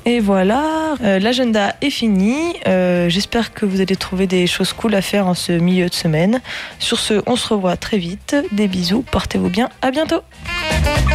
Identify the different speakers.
Speaker 1: Et voilà, l'agenda est fini. J'espère que vous allez trouver des choses cool à faire en ce milieu de semaine. Sur ce, on se revoit très vite. Des bisous, portez-vous bien, à bientôt.